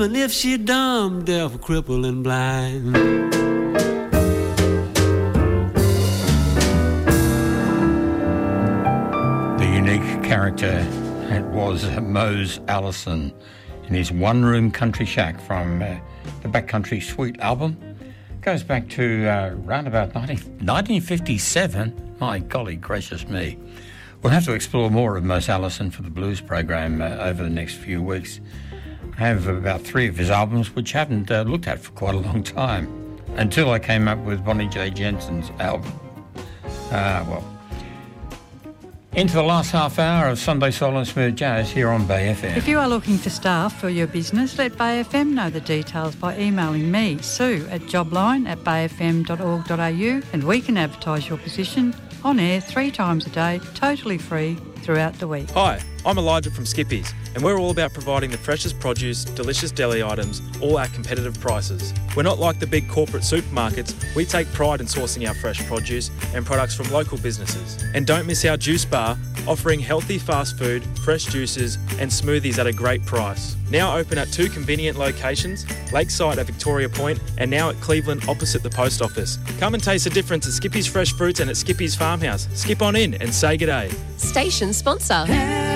even if she dumb, deaf, crippled, and blind. The unique character it was Mose Allison in his one-room country shack from the Backcountry Suite album. Goes back to around about 1957. My golly gracious me. We'll have to explore more of Mose Allison for the blues program over the next few weeks. I have about 3 of his albums which I haven't looked at for quite a long time, until I came up with Bonnie J. Jensen's album. Into the last half hour of Sunday Soul and Smooth Jazz here on Bay FM. If you are looking for staff for your business, let Bay FM know the details by emailing me, Sue, at jobline@bayfm.org.au, and we can advertise your position on air 3 times a day, totally free throughout the week. Hi, I'm Elijah from Skippies, and we're all about providing the freshest produce, delicious deli items, all at competitive prices. We're not like the big corporate supermarkets. We take pride in sourcing our fresh produce and products from local businesses. And don't miss our juice bar, offering healthy fast food, fresh juices and smoothies at a great price. Now open at 2 convenient locations, Lakeside at Victoria Point and now at Cleveland opposite the post office. Come and taste the difference at Skippy's Fresh Fruits and at Skippy's Farmhouse. Skip on in and say g'day. Station sponsor.